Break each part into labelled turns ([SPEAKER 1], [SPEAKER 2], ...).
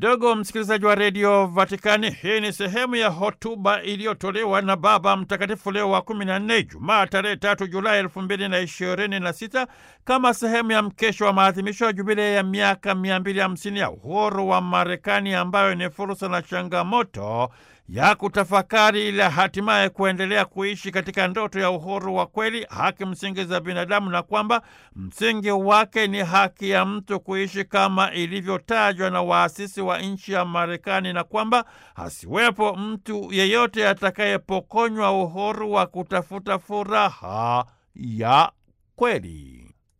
[SPEAKER 1] Ndugu msikilizaji wa redio Vatikani, hii ni sehemu ya hotuba iliyotolewa na Baba Mtakatifu Leo wa 14 Jumaa tarehe 3 Julai 2026 kama sehemu ya mkesho wa maadhimisho ya jubilei ya miaka 250 ya uhuru wa Marekani, ambayo ni fursa na changamoto ya kutafakari ili hatimaye kuendelea kuishi katika ndoto ya uhuru wa kweli, haki msingi za binadamu, na kwamba msingi wake ni haki ya mtu kuishi kama ilivyotajwa na waasisi wa nchi ya Marekani, na kwamba hasiwepo mtu yeyote atakayepokonywa uhuru wa kutafuta furaha ya kweli.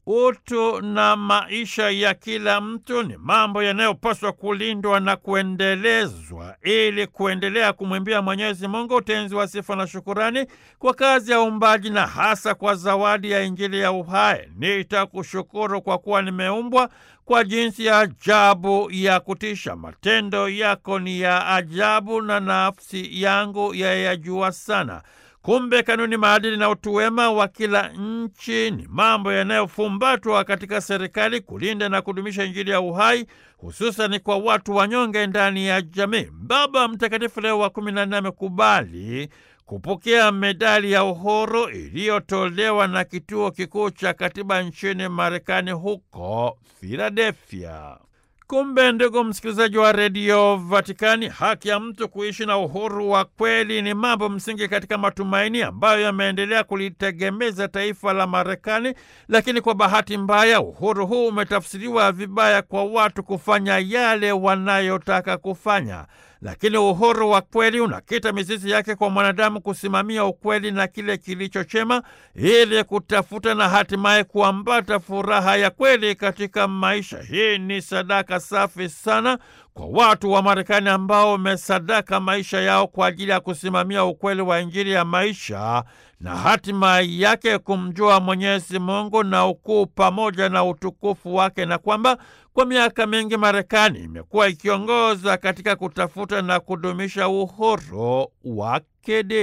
[SPEAKER 1] Utu na maisha ya kila mtu ni mambo yanayopaswa kulindwa na kuendelezwa ili kuendelea kumwimbia Mwenyezi Mungu utenzi wa sifa na shukurani kwa kazi ya uumbaji na hasa kwa zawadi ya Injili ya uhai. Nitakushukuru kwa kuwa nimeumbwa kwa jinsi ya ajabu ya kutisha. Matendo yako ni ya ajabu na nafsi yangu yayajua sana. Kumbe kanuni, maadili na utu wema wa kila nchi ni mambo yanayofumbatwa katika serikali kulinda na kudumisha Injili ya uhai, hususan kwa watu wanyonge ndani ya jamii. Baba Mtakatifu Leo wa 14 amekubali kupokea medali ya uhuru iliyotolewa na Kituo Kikuu cha Katiba nchini Marekani huko Philadelphia. Kumbe ndugu msikilizaji wa redio Vatikani, haki ya mtu kuishi na uhuru wa kweli ni mambo msingi katika matumaini ambayo yameendelea kulitegemeza taifa la Marekani. Lakini kwa bahati mbaya, uhuru huu umetafsiriwa vibaya kwa watu kufanya yale wanayotaka kufanya. Lakini uhuru wa kweli unakita mizizi yake kwa mwanadamu kusimamia ukweli na kile kilicho chema ili kutafuta na hatimaye kuambata furaha ya kweli katika maisha. Hii ni sadaka safi sana kwa watu wa Marekani ambao wamesadaka maisha yao kwa ajili ya kusimamia ukweli wa Injili ya maisha na hatima yake kumjua Mwenyezi Mungu na ukuu pamoja na utukufu wake, na kwamba kwa miaka mingi Marekani imekuwa ikiongoza katika kutafuta na kudumisha uhuru wa kidini.